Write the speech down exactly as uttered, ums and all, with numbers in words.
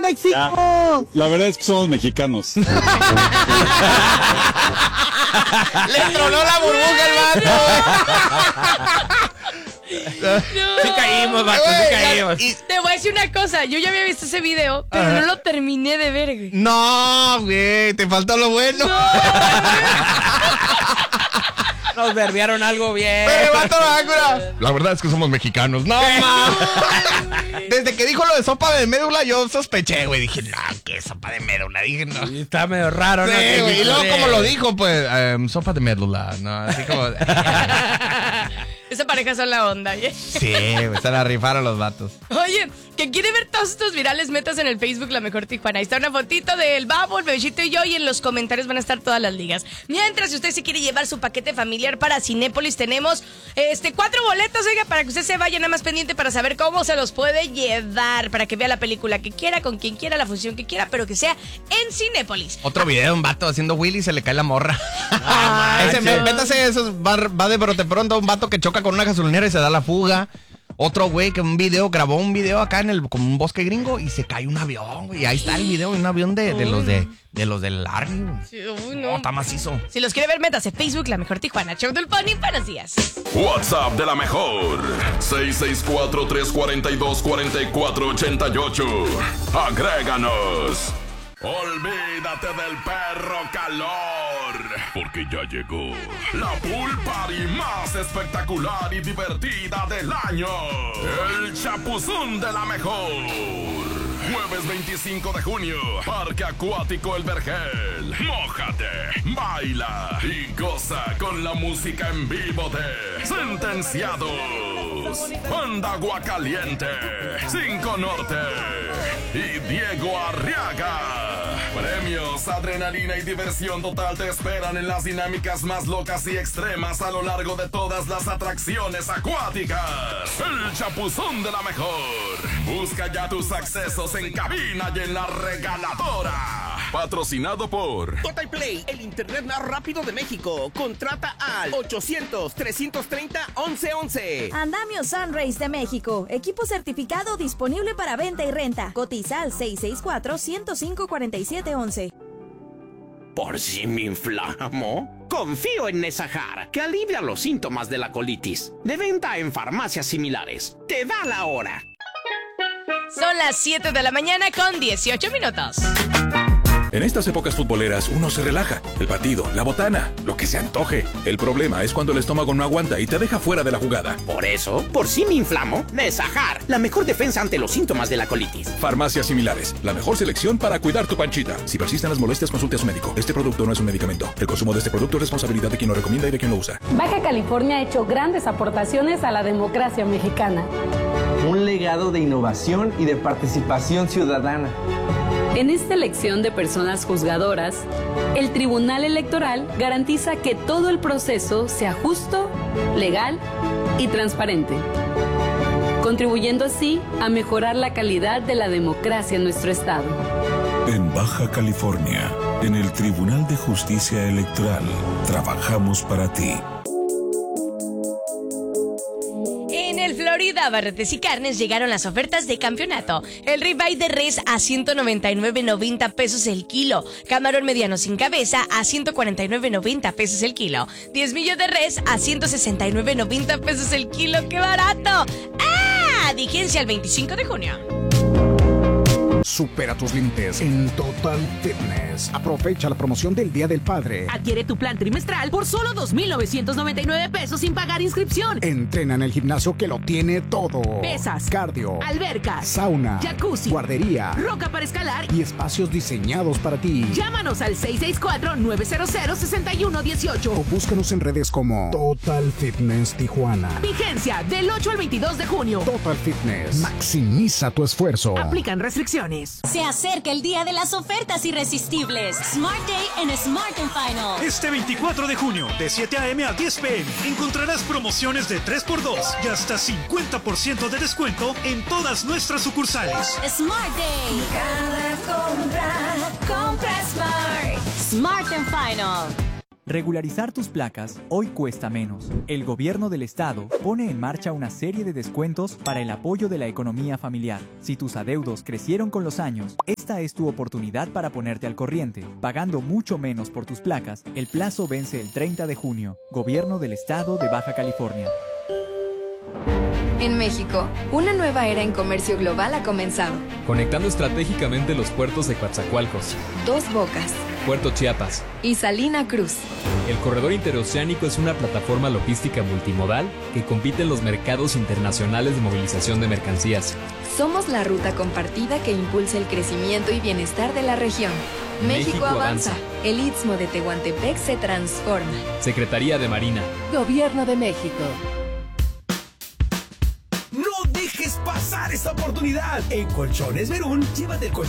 México! Ya. La verdad es que somos mexicanos. Le tronó la burbuja al vato. No. Sí caímos, vato, sí caímos. Y te voy a decir una cosa, yo ya había visto ese video, pero Ajá. no lo terminé de ver, güey. No, güey, te faltó lo bueno. No, Nos verbiaron algo bien. Pero vato, Bácora. La verdad es que somos mexicanos. No, mames. Desde que dijo lo de sopa de médula, yo sospeché, güey. Dije, no, ¿qué sopa de médula? Dije, no. Y está medio raro, ¿no? Sí, Que- güey. Y luego, sí. como lo dijo, pues, em, sopa de médula, ¿no? Así como. esa pareja son la onda, ¿eh? Sí, güey, se la rifaron los vatos. Oye, que quiere ver todos estos virales, metas en el Facebook La Mejor Tijuana. Ahí está una fotito del Babo, el Bebecito y yo, y en los comentarios van a estar todas las ligas. Mientras, si usted se quiere llevar su paquete familiar para Cinépolis, tenemos este cuatro boletos, oiga, para que usted se vaya nada más pendiente para saber cómo se los puede llevar, para que vea la película que quiera, con quien quiera, la función que quiera, pero que sea en Cinépolis. Otro video, un vato haciendo Willy y se le cae la morra. Ah, Ese, sí. me- métase eso, va, va de brote pronto un vato que choca con una gasolinera y se da la fuga. Otro güey que un video, grabó un video acá en el, como un bosque gringo y se cae un avión, güey. Ahí está el video, un avión de, de los de, de los del Army, güey. Sí, uy, No, no. está macizo. Si los quiere ver, métase Facebook La Mejor Tijuana. Show del Pony, buenos días. WhatsApp de la mejor seis seis cuatro, tres cuatro dos, cuatro cuatro ocho ocho. Agréganos. Olvídate del perro calor, porque ya llegó la pool party más espectacular y divertida del año. El Chapuzón de la Mejor. Jueves veinticinco de junio, Parque Acuático El Vergel. Mójate, baila y goza con la música en vivo de Sentenciados, Banda Agua Caliente, Cinco Norte y Diego Arriaga. Premios, adrenalina y diversión total te esperan en las dinámicas más locas y extremas a lo largo de todas las atracciones acuáticas. El Chapuzón de la Mejor. Busca ya tus accesos en cabina y en la regaladora. Patrocinado por Total Play, el internet más rápido de México. Contrata al ochocientos, trescientos treinta, once once. Andamio Sunrays de México. Equipo certificado disponible para venta y renta. Cotiza al seis seis cuatro, ciento cinco, cuarenta y siete once. ¿Por si me inflamo? Confío en Nesajar, que alivia los síntomas de la colitis. De venta en farmacias similares. Te da la hora. Son las siete de la mañana con dieciocho minutos. En estas épocas futboleras uno se relaja. El partido, la botana, lo que se antoje. El problema es cuando el estómago no aguanta y te deja fuera de la jugada. Por eso, por si me inflamo, Nesajar, la mejor defensa ante los síntomas de la colitis. Farmacias similares, la mejor selección para cuidar tu panchita. Si persisten las molestias, consulte a su médico. Este producto no es un medicamento. El consumo de este producto es responsabilidad de quien lo recomienda y de quien lo usa. Baja California ha hecho grandes aportaciones a la democracia mexicana. Un legado de innovación y de participación ciudadana. En esta elección de personas juzgadoras, el Tribunal Electoral garantiza que todo el proceso sea justo, legal y transparente, contribuyendo así a mejorar la calidad de la democracia en nuestro estado. En Baja California, en el Tribunal de Justicia Electoral, trabajamos para ti. En el Florida Barretes y Carnes llegaron las ofertas de campeonato. El ribeye de res a ciento noventa y nueve noventa pesos el kilo. Camarón mediano sin cabeza a ciento cuarenta y nueve noventa pesos el kilo. diez millos de res a ciento sesenta y nueve noventa pesos el kilo. ¡Qué barato! ¡Ah! Vigencia el veinticinco de junio. Supera tus límites en Total Fitness. Aprovecha la promoción del Día del Padre. Adquiere tu plan trimestral por solo dos mil novecientos noventa y nueve pesos sin pagar inscripción. Entrena en el gimnasio que lo tiene todo. Pesas, cardio, albercas, sauna, jacuzzi, guardería, roca para escalar y espacios diseñados para ti. Llámanos al seis seis cuatro, nueve cero cero, seis uno uno ocho o búscanos en redes como Total Fitness Tijuana. Vigencia del ocho al veintidós de junio. Total Fitness. Maximiza tu esfuerzo. Aplican restricciones. Se acerca el día de las ofertas irresistibles. Smart Day en Smart and Final. Este veinticuatro de junio, de siete a eme a diez pe eme, encontrarás promociones de tres por dos y hasta cincuenta por ciento de descuento en todas nuestras sucursales. Smart Day. Cada compra, compra Smart. Smart and Final. Regularizar tus placas hoy cuesta menos. El gobierno del estado pone en marcha una serie de descuentos para el apoyo de la economía familiar. Si tus adeudos crecieron con los años, esta es tu oportunidad para ponerte al corriente. Pagando mucho menos por tus placas, el plazo vence el treinta de junio. Gobierno del estado de Baja California. En México, una nueva era en comercio global ha comenzado. Conectando estratégicamente los puertos de Coatzacoalcos, Dos Bocas Puerto Chiapas y Salina Cruz. El corredor interoceánico es una plataforma logística multimodal que compite en los mercados internacionales de movilización de mercancías. Somos la ruta compartida que impulsa el crecimiento y bienestar de la región. México, México avanza. avanza. El Istmo de Tehuantepec se transforma. Secretaría de Marina. Gobierno de México. No dejes pasar esta oportunidad. En Colchones Verún, llévate el colchón